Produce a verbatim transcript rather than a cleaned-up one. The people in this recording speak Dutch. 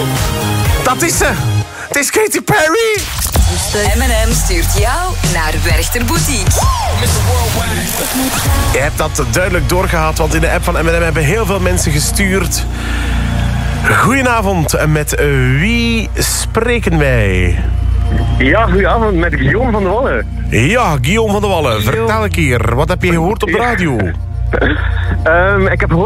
Dat is ze. Het is Katy Perry. M en M stuurt jou naar Werchter Boutique. Je hebt dat duidelijk doorgehad, want in de app van M en M hebben heel veel mensen gestuurd. Goedenavond, en met wie spreken wij? Ja, goedenavond, met Guillaume van de Wallen. Ja, Guillaume van de Wallen. Vertel een keer, wat heb je gehoord op de radio? Um, ik heb